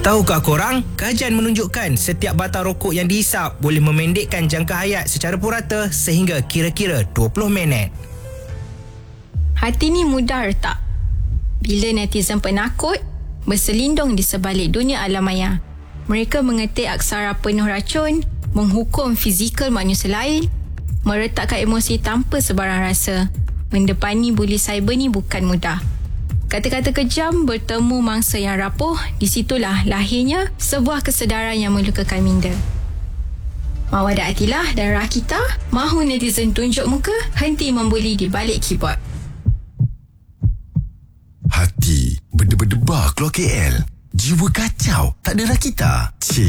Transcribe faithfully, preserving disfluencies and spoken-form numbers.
Tahukah korang, kajian menunjukkan setiap batang rokok yang dihisap boleh memendekkan jangka hayat secara purata sehingga kira-kira dua puluh minit. Hati ni mudah retak bila netizen penakut berselindung di sebalik dunia alam maya. Mereka mengetik aksara penuh racun, menghukum fizikal manusia lain, meretakkan emosi tanpa sebarang rasa. Mendepani buli cyber ni bukan mudah. Kata-kata kejam bertemu mangsa yang rapuh, di situlah lahirnya sebuah kesedaran yang melukakan minda. Mawadah Atilah dan Rakita mahu netizen tunjuk muka, henti membuli di balik keyboard. Hati berdebar-debar keluar K L. Jiwa kacau, tak ada Rakita. Cik.